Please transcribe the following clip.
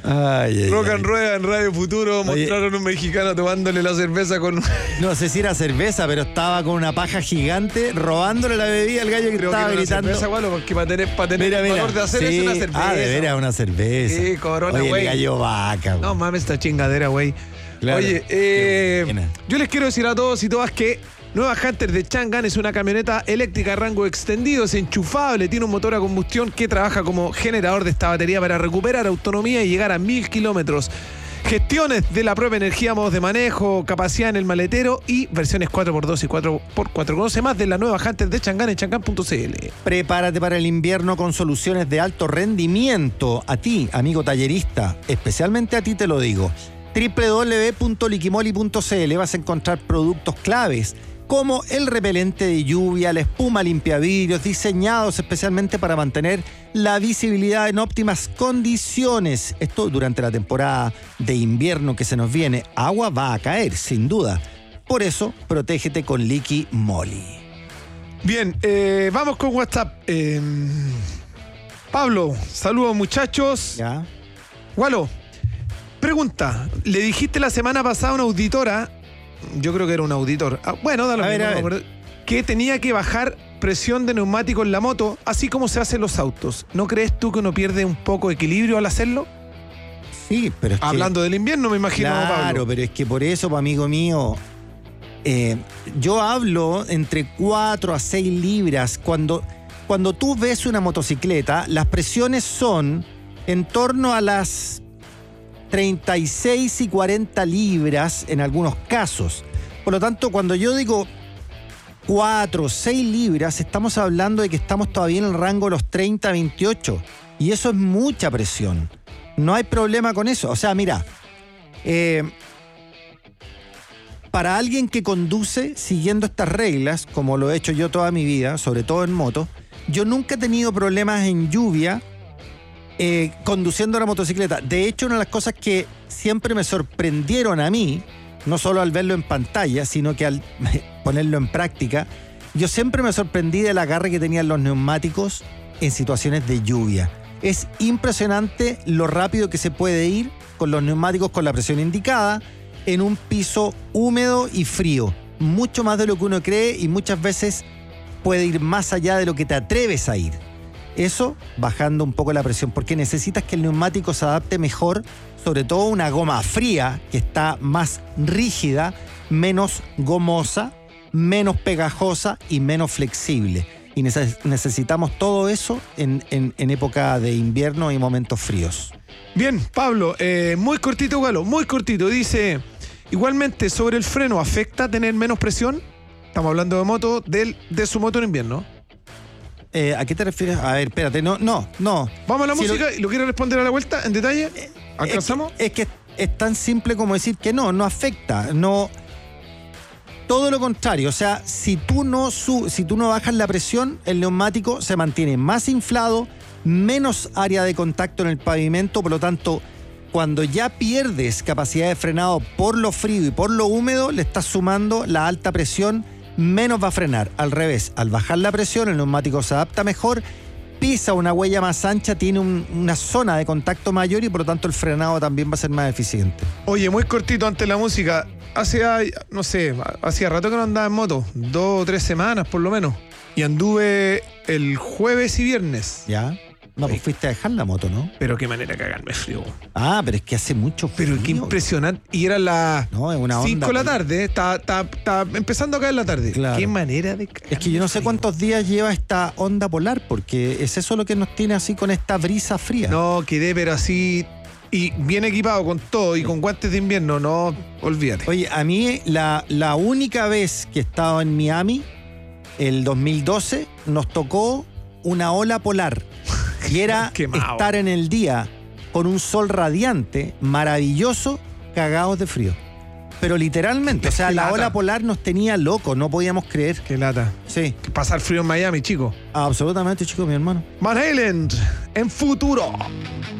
Rock and Rueda en Radio Futuro. Mostraron un mexicano tomándole la cerveza con... No sé si era cerveza, pero estaba con una paja gigante robándole la bebida al gallo que estaba gritando. Cerveza, bueno, porque para tener el valor de hacer eso, una cerveza. De veras, una cerveza. Sí, Corona, güey. El gallo vaca, güey. No mames, esta chingadera, güey. Claro. Oye, yo les quiero decir a todos y todas que Nueva Hunter de Changan es una camioneta eléctrica de rango extendido, es enchufable, tiene un motor a combustión que trabaja como generador de esta batería para recuperar autonomía y llegar a 1000 kilómetros. Gestiones de la propia energía, modos de manejo, capacidad en el maletero y versiones 4x2 y 4x4. Conoce más de la Nueva Hunter de Changan en changan.cl. Prepárate para el invierno con soluciones de alto rendimiento. A ti, amigo tallerista, especialmente a ti te lo digo. www.liquimoli.cl vas a encontrar productos claves como el repelente de lluvia, la espuma limpiavidrios, diseñados especialmente para mantener la visibilidad en óptimas condiciones. Esto durante la temporada de invierno que se nos viene. Agua va a caer, sin duda. Por eso, protégete con Liqui Moly. Bien, vamos con WhatsApp. Pablo, saludos muchachos. Ya. Walo, pregunta. Le dijiste la semana pasada a una auditora, yo creo que era un auditor, bueno, da lo mismo, que tenía que bajar presión de neumático en la moto, así como se hace en los autos. ¿No crees tú que uno pierde un poco de equilibrio al hacerlo? Sí, pero es hablando del invierno, me imagino, claro, Pablo. Claro, pero es que por eso, amigo mío, yo hablo entre 4 a 6 libras. Cuando tú ves una motocicleta, las presiones son en torno a las 36 y 40 libras en algunos casos. Por lo tanto, cuando yo digo 4, 6 libras, estamos hablando de que estamos todavía en el rango de los 30, 28. Y eso es mucha presión. No hay problema con eso. O sea, mira, para alguien que conduce siguiendo estas reglas, como lo he hecho yo toda mi vida, sobre todo en moto, yo nunca he tenido problemas en lluvia conduciendo la motocicleta. De hecho, una de las cosas que siempre me sorprendieron a mí, no solo al verlo en pantalla, sino que al ponerlo en práctica, yo siempre me sorprendí del agarre que tenían los neumáticos en situaciones de lluvia. Es impresionante lo rápido que se puede ir con los neumáticos con la presión indicada en un piso húmedo y frío. Mucho más de lo que uno cree y muchas veces puede ir más allá de lo que te atreves a ir. Eso bajando un poco la presión, porque necesitas que el neumático se adapte mejor, sobre todo una goma fría que está más rígida, menos gomosa, menos pegajosa y menos flexible. Y necesitamos todo eso en época de invierno y momentos fríos. Bien, Pablo, muy cortito, Galo, muy cortito. Dice, igualmente, sobre el freno, ¿afecta tener menos presión? Estamos hablando de moto, de su moto en invierno. ¿A qué te refieres? A ver, espérate, no. Vamos a la música y lo quiero responder a la vuelta en detalle. ¿Alcanzamos? Es que es tan simple como decir que no afecta, no. Todo lo contrario, o sea, si tú no bajas la presión, el neumático se mantiene más inflado, menos área de contacto en el pavimento, por lo tanto, cuando ya pierdes capacidad de frenado por lo frío y por lo húmedo, le estás sumando la alta presión, menos va a frenar. Al revés, al bajar la presión, el neumático se adapta mejor, pisa una huella más ancha, tiene una zona de contacto mayor y por lo tanto el frenado también va a ser más eficiente. Oye, muy cortito antes de la música. Hacía rato que no andaba en moto, 2 o 3 semanas por lo menos. Y anduve el jueves y viernes. ¿Ya? No, pues fuiste a dejar la moto, ¿no? Pero qué manera de cagarme frío. Ah, pero es que hace mucho frío. Pero qué impresionante. Y era las 5 de la tarde. Está empezando a caer la tarde. Claro. Qué manera de cagarme. Es que yo no sé cuántos días lleva esta onda polar, porque es eso lo que nos tiene así con esta brisa fría. No, quedé pero así... Y bien equipado con todo y con guantes de invierno, no, olvídate. Oye, a mí la única vez que he estado en Miami, el 2012, nos tocó una ola polar. Y era estar en el día con un sol radiante, maravilloso, cagados de frío. Pero literalmente, o sea, la ola polar nos tenía locos, no podíamos creer. Qué lata. Sí. Pasar frío en Miami, chico. Absolutamente, chico, mi hermano. Van Halen, en Futuro.